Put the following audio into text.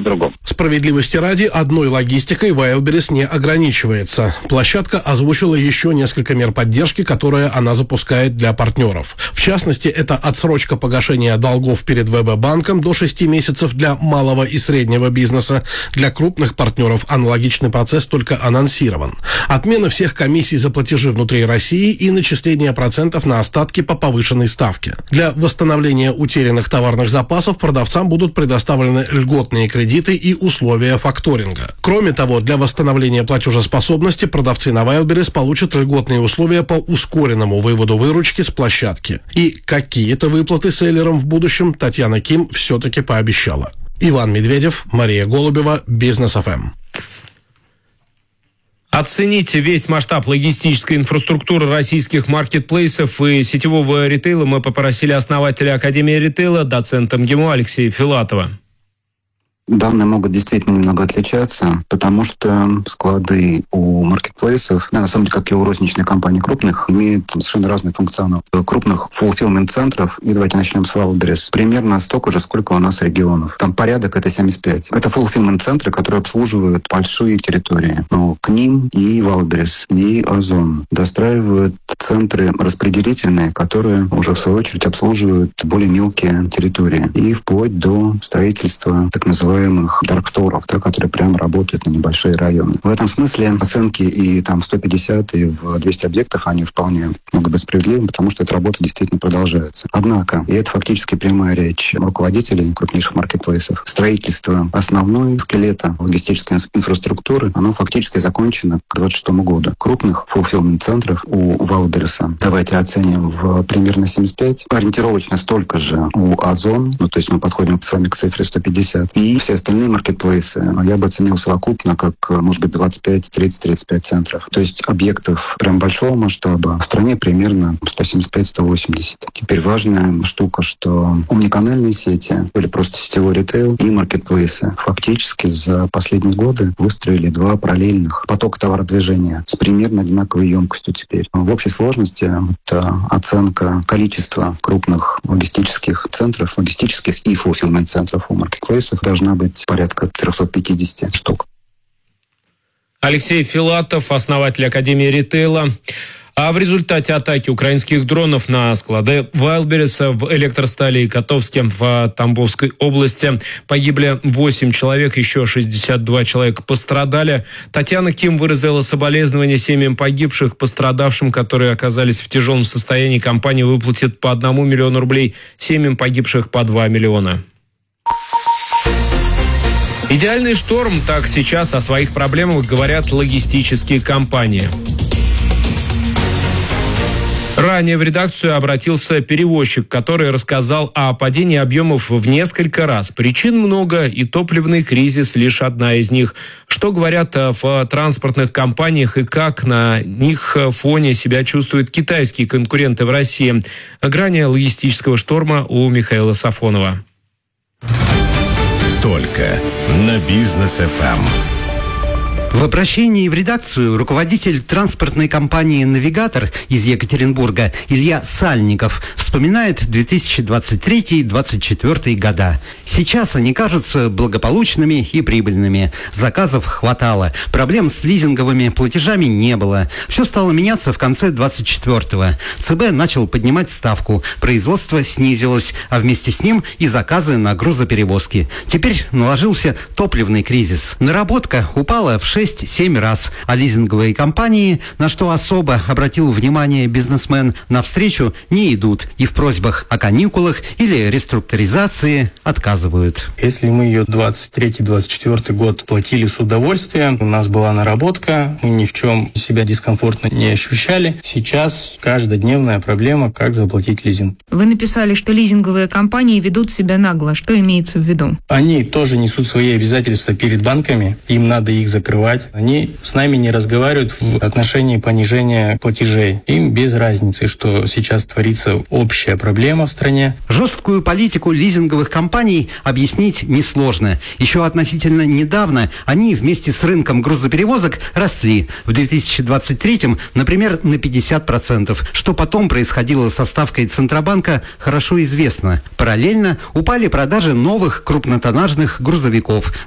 другом. Справедливости ради, одной логистикой Wildberries не ограничивается. Площадка озвучила еще несколько мер поддержки, которые она запускает для партнеров. В частности, это отсрочка погашения долгов перед ВБ-банком до 6 месяцев для малого и среднего бизнеса. Для крупных партнеров аналогичный процесс только анонсирован. Отмена всех комиссий за платежи внутри России и начисление процентов на остатки по повышенной ставке. Для восстановления утерянных товарных запасов продавцам будут предоставлены льготные кредиты и условия факторинга. Кроме того, для восстановления платежеспособности продавцы на Wildberries получат льготные условия по ускоренному выводу выручки с площадки. И какие-то выплаты селлерам в будущем Татьяна Ким все-таки пообещала. Иван Медведев, Мария Голубева, Бизнес ФМ. Оценить весь масштаб логистической инфраструктуры российских маркетплейсов и сетевого ритейла мы попросили основателя Академии ритейла, доцента МГИМО Алексея Филатова. Данные могут действительно немного отличаться, потому что склады у маркетплейсов, на самом деле, как и у розничных компаний крупных, имеют совершенно разный функционал. Крупных fulfillment-центров, и давайте начнем с Wildberries, примерно столько же, сколько у нас регионов. Там порядок — это 75. Это fulfillment-центры, которые обслуживают большие территории. Но к ним и Wildberries, и Озон достраивают центры распределительные, которые уже, в свою очередь, обслуживают более мелкие территории. И вплоть до строительства так называемых дарксторов, которые прямо работают на небольшие районы. В этом смысле оценки и там 150, и в 200 объектов, они вполне могут быть справедливы, потому что эта работа действительно продолжается. Однако, и это фактически прямая речь руководителей крупнейших маркетплейсов, строительство основной скелета логистической инфраструктуры, оно фактически закончено к 2026 году. Крупных fulfillment-центров у Wildberries давайте оценим в примерно 75, ориентировочно столько же у Озон, то есть мы подходим с вами к цифре 150, и все остальные маркетплейсы я бы оценил совокупно как, может быть, 25, 30, 35 центров. То есть объектов прям большого масштаба в стране примерно 175-180. Теперь важная штука, что омниканальные сети, или просто сетевой ритейл и маркетплейсы фактически за последние годы выстроили два параллельных потока товародвижения с примерно одинаковой емкостью теперь. В общей сложности это оценка количества крупных логистических центров, логистических и fulfillment-центров у маркетплейсов должна быть порядка 350 штук. Алексей Филатов, основатель Академии ритейла. А в результате атаки украинских дронов на склады Wildberries в Электростали и Котовске в Тамбовской области погибли 8 человек, еще 62 человека пострадали. Татьяна Ким выразила соболезнования семьям погибших, пострадавшим, которые оказались в тяжелом состоянии. Компания выплатит по 1 миллиону рублей, семьям погибших по 2 миллиона. Идеальный шторм, так сейчас о своих проблемах говорят логистические компании. Ранее в редакцию обратился перевозчик, который рассказал о падении объемов в несколько раз. Причин много, и топливный кризис лишь одна из них. Что говорят в транспортных компаниях и как на них фоне себя чувствуют китайские конкуренты в России? Грани логистического шторма у Михаила Сафонова. Только на Бизнес ФМ. В обращении в редакцию руководитель транспортной компании «Навигатор» из Екатеринбурга Илья Сальников вспоминает 2023-2024 года. Сейчас они кажутся благополучными и прибыльными. Заказов хватало. Проблем с лизинговыми платежами не было. Все стало меняться в конце 24-го. ЦБ начал поднимать ставку. Производство снизилось, а вместе с ним и заказы на грузоперевозки. Теперь наложился топливный кризис. Наработка упала в 6-7 раз, а лизинговые компании, на что особо обратил внимание бизнесмен, навстречу не идут и в просьбах о каникулах или реструктуризации отказывают. Если мы ее 23-24 год платили с удовольствием, у нас была наработка, мы ни в чем себя дискомфортно не ощущали. Сейчас каждодневная проблема, как заплатить лизинг. Вы написали, что лизинговые компании ведут себя нагло. Что имеется в виду? Они тоже несут свои обязательства перед банками, им надо их закрывать. Они с нами не разговаривают в отношении понижения платежей. Им без разницы, что сейчас творится общая проблема в стране. Жесткую политику лизинговых компаний объяснить несложно. Еще относительно недавно они вместе с рынком грузоперевозок росли. В 2023-м, например, на 50%. Что потом происходило со ставкой Центробанка, хорошо известно. Параллельно упали продажи новых крупнотоннажных грузовиков.